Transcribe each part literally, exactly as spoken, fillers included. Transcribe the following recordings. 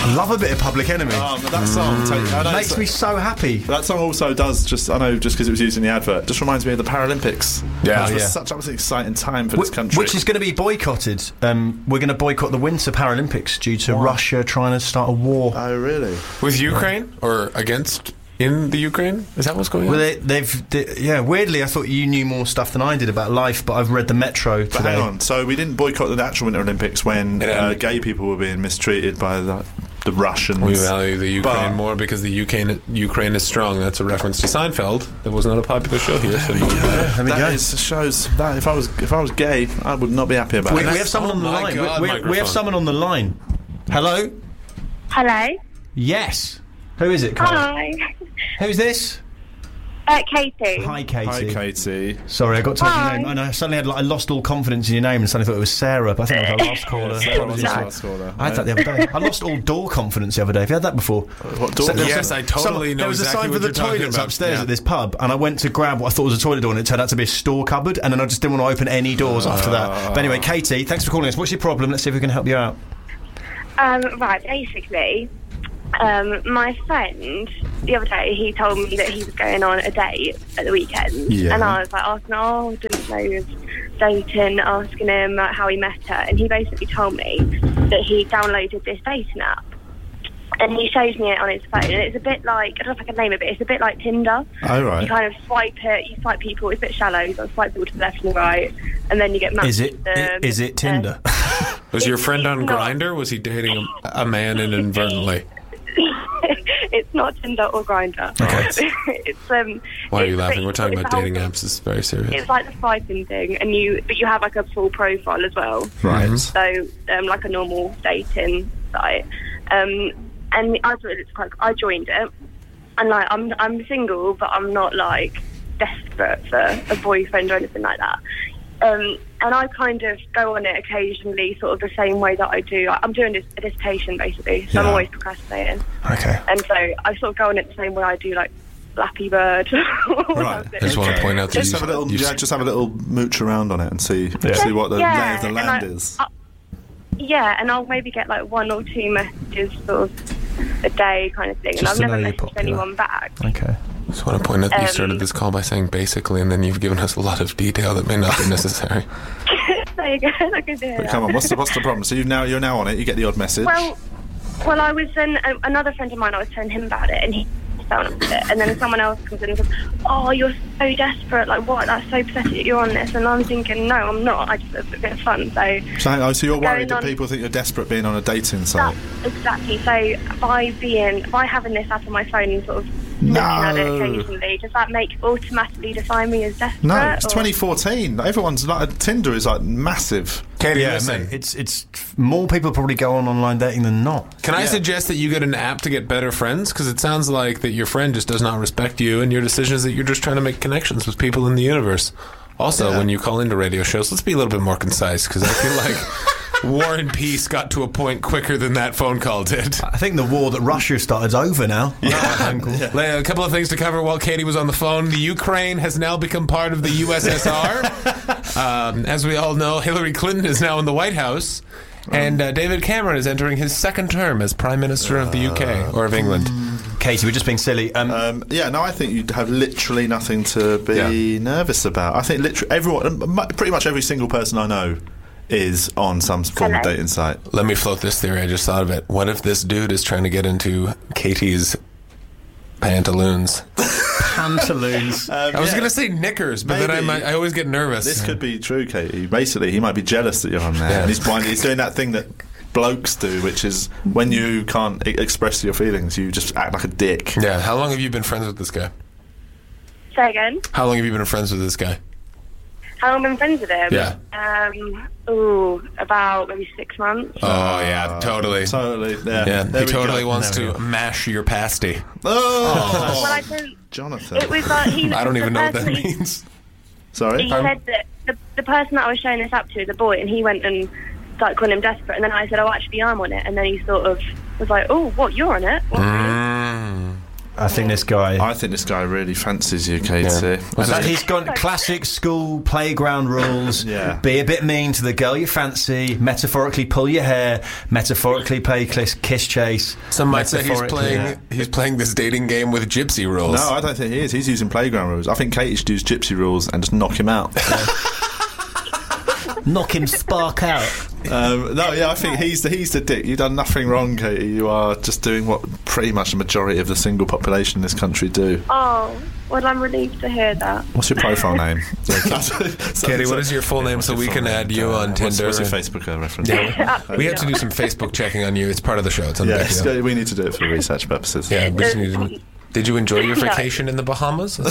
Love a bit of Public Enemy. Oh, that song take, I know makes me so happy. That song also does just, I know, just because it was used in the advert, just reminds me of the Paralympics. Yeah, It was yeah. such an exciting time for Wh- this country. Which is going to be boycotted. Um, we're going to boycott the Winter Paralympics due to Why? Russia trying to start a war. Oh, really? With Ukraine? Or against... in the Ukraine? Is that what's going on? Well, they, they've... They, yeah, weirdly, I thought you knew more stuff than I did about life, but I've read the Metro But today. hang on, so we didn't boycott the actual Winter Olympics when Yeah. uh, gay people were being mistreated by the, the Russians. We value the Ukraine But- more because the Ukraine Ukraine is strong. That's a reference to Seinfeld. That was not a popular show here. So you There we That go. is, shows that if I was if I was gay, I would not be happy about We, it. we have someone Oh on the my line. God, we, we, we microphone. have someone on the line. Hello? Hello. Yes. Who is it, Carl? Hi. Who's this? Uh, Katie. Hi, Katie. Hi, Katie. Sorry, I got to Hi. your name. I know. I suddenly had, like, I lost all confidence in your name and suddenly thought it was Sarah, but I think I was our last caller. Sarah was Apologies. the last caller. I had that the other day. I lost all door confidence the other day. Have you had that before? What door? So there was Yes, some- I totally some- know There was exactly a sign what for the you're talking toilets about. upstairs Yeah. at this pub, and I went to grab what I thought was a toilet door, and it turned out to be a store cupboard, and then I just didn't want to open any doors after that. But anyway, Katie, thanks for calling us. What's your problem? Let's see if we can help you out. Um, right, basically, um, my friend, the other day, he told me that he was going on a date at the weekend. Yeah. And I was like, asking, oh, didn't know he was dating, asking him like, how he met her. And he basically told me that he downloaded this dating app. And he shows me it on his phone, and it's a bit like, I don't know if I can name it, but it's a bit like Tinder. Oh, right. You kind of swipe it, you swipe people, it's a bit shallow, you swipe people to the left and the right, and then you get matched Is it? with them. i- Is it Tinder? was your It's- friend on it's not. Grindr? Was he dating a, a man inadvertently? It's not Tinder or Grindr. Okay. it's um. Why are you it's laughing? pretty- We're talking it's about the whole dating thing. apps. This is very serious. It's like the swiping thing, and you, but you have like a full profile as well. Right. So, um, like a normal dating site. Um, and I thought it's quite. I joined it, and like I'm, I'm single, but I'm not like desperate for a boyfriend or anything like that. Um, and I kind of go on it occasionally, sort of the same way that I do. I'm doing this, a dissertation basically, so I'm Yeah. always procrastinating. Okay. And so I sort of go on it the same way I do, like Flappy Bird. Right. I just want to point out that Just you, have a little, you- yeah, just have a little mooch around on it and see Yeah. see what the Yeah, lay of the and land I- is. I- yeah, and I'll maybe get like one or two messages sort of a day kind of thing, Just and I've to know never you're messaged popular. anyone back. Okay. just want to point out that you Um, started this call by saying basically, and then you've given us a lot of detail that may not be necessary. There you go. I can do But that. come on, what's the what's the problem? So you now you're now on it. You get the odd message. Well, well, I was in a, another friend of mine. I was telling him about it, and he found up with it. And then someone else comes in and says, "Oh, you're so desperate. Like, what? That's so pathetic that you're on this." And I'm thinking, "No, I'm not. I just have a bit of fun." So, so, hang on, so you're going worried that on- people think you're desperate being on a dating site. that, exactly. So, by being, by having this app on my phone and sort of looking at it No. occasionally, does that make automatically define me as desperate? No, it's or- twenty fourteen. Everyone's like Tinder is like massive. Katie, Yeah, listen. mate, it's it's more people probably go on online dating than not. Can I Yeah. suggest that you get an app to get better friends? Because it sounds like that your friend just does not respect you, and your decision is that you're just trying to make connections with people in the universe. Also, Yeah. when you call into radio shows, let's be a little bit more concise, because I feel like War and Peace got to a point quicker than that phone call did. I think the war that Russia started is over now. Yeah. Yeah. A couple of things to cover while Katie was on the phone. The Ukraine has now become part of the U S S R. um, as we all know, Hillary Clinton is now in the White House. And uh, David Cameron is entering his second term as Prime Minister of the U K, or of England. Katie, we're just being silly. Um, Um, yeah, no, I think you have literally nothing to be Yeah. nervous about. I think literally everyone, mu- pretty much every single person I know, is on some form of Hello. dating site. Let me float this theory. I just thought of it. What if this dude is trying to get into Katie's pantaloons? pantaloons. Um, I was yeah. going to say knickers, but then I Maybe. might, I always get nervous. This could be true, Katie. Basically, he might be jealous that you're on there. Yeah. And he's, blind, he's doing that thing that blokes do, which is when you can't e- express your feelings, you just act like a dick. Yeah. How long have you been friends with this guy? Say again. How long have you been friends with this guy? How long have I been friends with him? Yeah. Um. Ooh, about maybe six months. Oh, yeah, totally. Totally. Yeah, Yeah, there he we totally go. wants There we to go. mash your pasty. Oh, Well, I don't. Jonathan. It was like he. I don't the even know what that person he- means. Sorry? He said that the, the person that I was showing this up to is a boy, and he went and started calling him desperate. And then I said, "Oh, actually, I'm on it." And then he sort of was like, "Oh, what? You're on it?" What? Mm. I think this guy. I think this guy really fancies you, Katie. Yeah. And That he's got classic school playground rules. Yeah. Be a bit mean to the girl you fancy. Metaphorically pull your hair. Metaphorically play kiss, kiss chase. Some might say he's Metaphorically, playing yeah. he's playing this dating game with gypsy rules. No, I don't think he is. He's using playground rules. I think Katie should use gypsy rules and just knock him out. Knock him spark out. Um, no, yeah, I think he's the he's the dick. You've done nothing wrong, Katie. You are just doing what pretty much the majority of the single population in this country do. Oh, well, I'm relieved to hear that. What's your profile name? Katie, what is your full name so we can add you on What's, Tinder? what's your Facebook uh, reference? Yeah, we, we have to do some Facebook checking on you. It's part of the show. It's not a big Yes, deal. we need to do it for research purposes. Yeah, we just need to. Did you enjoy your No. vacation in the Bahamas?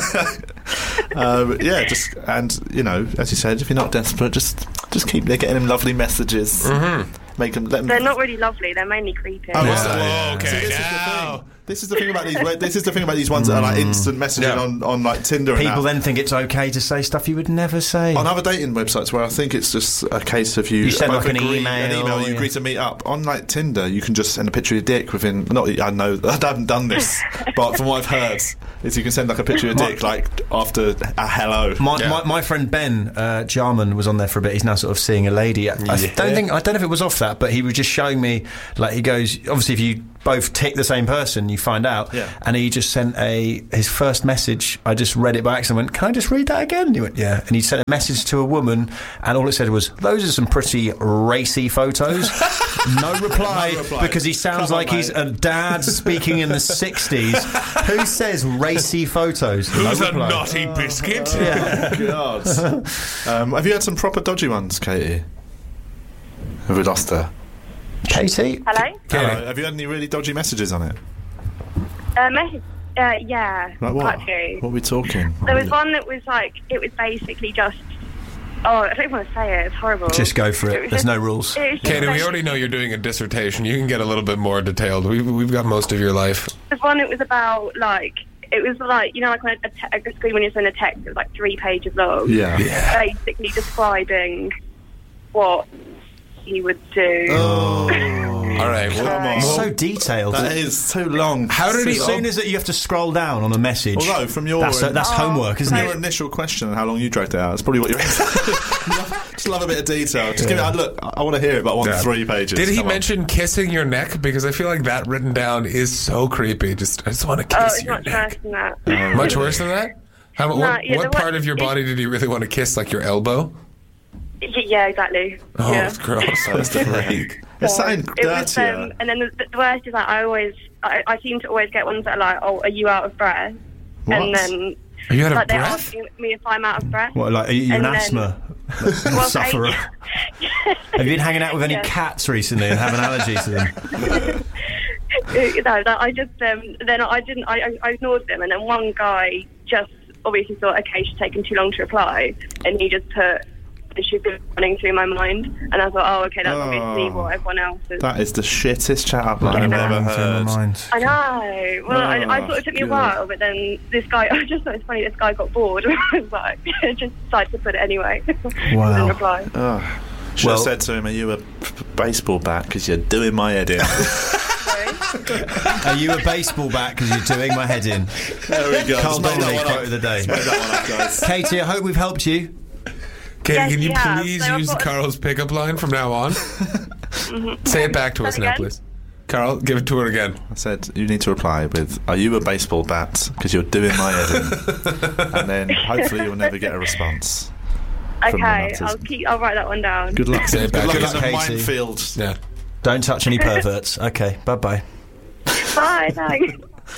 um, yeah, just and you know, as you said, if you're not desperate, just just keep they're getting him lovely messages. Mm-hmm. Make them. Let them They're not really lovely. They're mainly creepy. Oh, Yeah, well, yeah. Okay, See, this now. is the thing. This is the thing about these. where- This is the thing about these ones that are like instant messaging Yeah. on, on like Tinder. People and that. then think it's okay to say stuff you would never say. On other dating websites where I think it's just a case of you, You send both like an agree- email, an email, you yeah. agree to meet up. On like Tinder, you can just send a picture of your dick within. Not, I know I haven't done this, but from what I've heard, is you can send like a picture of your dick like after a hello. My, Yeah. my, my friend Ben uh, Jarman was on there for a bit. He's now sort of seeing a lady. I, I Yeah. don't think I don't know if it was off that, but he was just showing me like he goes. Obviously, if you both tick the same person, you find out. Yeah. And he just sent a his first message. I just read it by accident. Went, can I just read that again? He went, yeah. And he sent a message to a woman, and all it said was, "Those are some pretty racy photos." No reply, No reply. because he sounds Come on, like he's mate. a dad speaking in the sixties. Who says racy photos? Who's no a reply. naughty biscuit? God. um, have you had some proper dodgy ones, Katie? Have we lost her? Katie? Hello? Katie. Hello, have you had any really dodgy messages on it? Uh, message, uh, yeah. Like what? quite a few. What are we talking? There was one that was like, it was basically just, oh, I don't even want to say it, it's horrible. Just go for it. was There's just- no rules. it was just Katie, we like- already know you're doing a dissertation. You can get a little bit more detailed. We've, we've got most of your life. There was one that was about, like, it was like, you know, like when a, te- a screen when you send a text, it was like three pages long. Yeah. Basically describing what he would do. Oh, All right. come Well, on. It's so detailed. That is too long. How did as he? soon as that you have to scroll down on a message. Although, from your that's, that's Oh, homework, isn't Your it? initial question and how long you dragged it out. That's probably what you're. Just love a bit of detail. Just give it. Look, I want to hear it, but I want Yeah. three pages. Did he Come on. mention kissing your neck? Because I feel like that written down is so creepy. Just I just want to Oh, kiss it's your much neck. worse than that. Much worse than that? How, what yeah, what the part one- of your body did he really want to kiss? Like your elbow? Y- yeah, exactly. Oh, yeah. it's gross. That's great. It's something It was, dirtier. um, and then the, the worst is that I always, I, I seem to always get ones that are like, "Oh, are you out of breath?" What? And then, Are you out of like, they're breath? asking me if I'm out of breath. What, like, are you an And then- asthma Well, sufferer? I- Have you been hanging out with any Yeah. cats recently and having allergies to them? no, that I just um, then I didn't. I, I- I ignored them, and then one guy just obviously thought, okay, she's taken too long to reply, and he just put she's been running through my mind, and I thought, oh, okay, that's Oh. obviously what everyone else is. That is the shittest chat up line I've Yeah. ever Running through my heard. mind. I know. Well, I, I Oh, thought it took me a God. while, but then this guy, I just thought it's funny. This guy got bored. I was like, just decided to put it anyway. Wow. Didn't reply. Oh. Should Well- have said to him, "Are you a p- p- baseball bat? Because you're doing my head in." Sorry. Are you a baseball bat because you're doing my head in? There we go. Carl Let's make that Donnelly one quote up. of the day. Let's make that one up, guys. Katie, I hope we've helped you. Katie, Yes, can you yeah, please so I've use got- Carl's pickup line from now on? Say it back to us Say it now, again? please. Carl, give it to her again. I said you need to reply with, "Are you a baseball bat? Because you're doing my head in." And then hopefully you'll never get a response. from the Okay, nutters. I'll keep. I'll write that one down. Good luck. Say it back. Good luck Good in luck, the Katie. minefield. Yeah. Don't touch any perverts. Okay, bye bye. Bye. Thanks.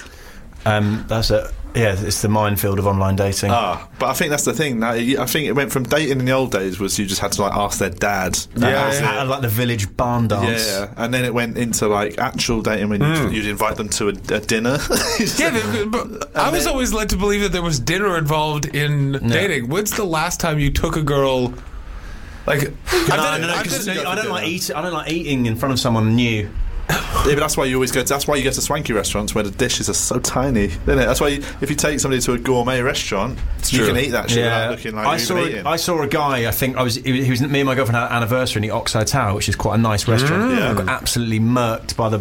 Um, that's it. Yeah, it's the minefield of online dating. Ah, but I think that's the thing. Now, I think it went from dating in the old days was you just had to like ask their dad. yeah, was yeah. it. Like the village barn dance. Yeah, and then it went into like actual dating when you'd, you'd invite them to a, a dinner. Yeah, but, but I was then- always led to believe that there was dinner involved in dating. When's the last time you took a girl? Like, No, I've done no, it- no, I've 'cause done- no, I don't like dinner. eating. I don't like eating in front of someone new. Yeah, but that's why you always go. To, that's why you go to swanky restaurants where the dishes are so tiny, isn't it? That's why you, if you take somebody to a gourmet restaurant, you true. can eat that shit without looking like I you're saw. even A, eating. I saw a guy. I think I was. He was he was- me and my girlfriend had an anniversary in the Ox Hotel, which is quite a nice restaurant. Yeah. I got absolutely murked by the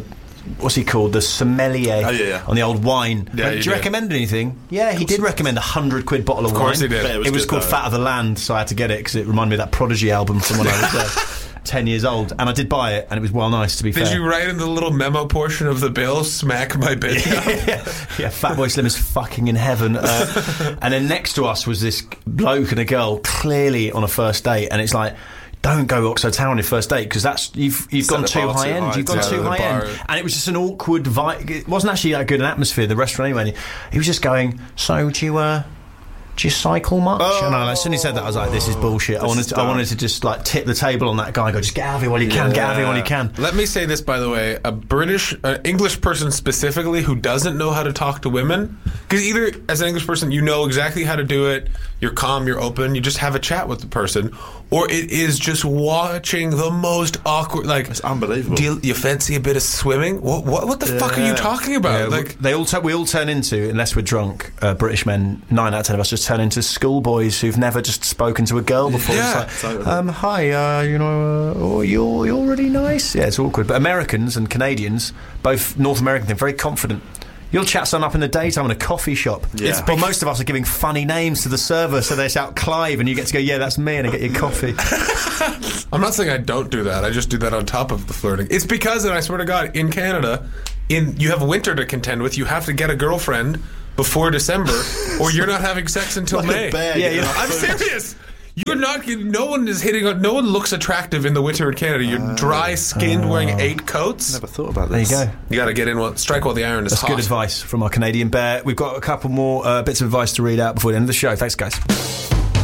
what's he called? The sommelier Oh, yeah, yeah. on the old wine. Yeah, Went, you do you did. recommend anything? Yeah, he did recommend a hundred quid bottle of, Of course wine. he did. Yeah, It was, good, called though. Fat of the Land, so I had to get it because it reminded me of that Prodigy album from when I was uh, ten years old. And I did buy it, and it was well nice, to be Did fair. you write in the little memo portion of the bill, smack my bitch up? yeah, Fatboy Slim is fucking in heaven. Uh, and then next to us was this bloke and a girl, clearly on a first date, and it's like, don't go Oxo Tower on your first date because that's you've you've Set gone the too bar high too end. high, You've gone yeah, too the high bar. end, and it was just an awkward vibe. It wasn't actually that good an atmosphere. The restaurant anyway. And he, he was just going, "So do you uh, do you cycle much?" Oh. and I, as soon as he said that, I was like, "This is bullshit." I This wanted is to, I dumb. wanted to just like tip the table on that guy. And go, just get out of here while you can. Get out of here while you can. Let me say this, by the way. A British, uh, English person specifically who doesn't know how to talk to women, because either as an English person, you know exactly how to do it, you're calm, you're open, you just have a chat with the person, or it is just watching the most awkward, like, It's unbelievable. do you, you fancy a bit of swimming? What what, what the fuck are you Yeah. talking about? Yeah, like, they all tu- we all turn into, unless we're drunk, uh, British men. Nine out of ten of us just turn into schoolboys who've never just spoken to a girl before. Yeah, it's like, totally. um, hi, uh, you know, uh, oh, you're you're really nice. Yeah, it's awkward. But Americans and Canadians, both North American, they're very confident. You'll chat someone up in the daytime in a coffee shop. Yeah. It's, but most of us are giving funny names to the server, so they shout Clive, and you get to go, yeah, that's me, and I get your coffee. I'm not saying I don't do that. I just do that on top of the flirting. It's because, and I swear to God, in Canada, in you have winter to contend with. You have to get a girlfriend before December, or you're not having sex until Like a May. bear, Yeah, you you know. know, I'm serious. You're not. No one is hitting. on- No one looks attractive in the winter in Canada. You're dry skinned, wearing eight coats. Never thought about There you this. go. You got to get in. While, strike while the iron is That's hot. good advice from our Canadian bear. We've got a couple more uh, bits of advice to read out before the end of the show. Thanks, guys.